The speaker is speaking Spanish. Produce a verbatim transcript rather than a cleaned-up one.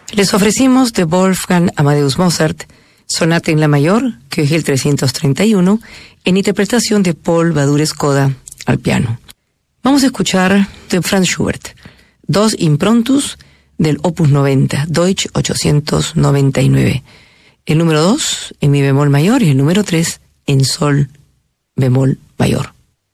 Les ofrecimos de Wolfgang Amadeus Mozart, Sonata en la mayor, Köchel trescientos treinta y uno, en interpretación de Paul Badure-Skoda al piano. Vamos a escuchar de Franz Schubert, dos improntus del Opus noventa, Deutsch ochocientos noventa y nueve. El número dos en mi bemol mayor y el número tres en sol bemol mayor.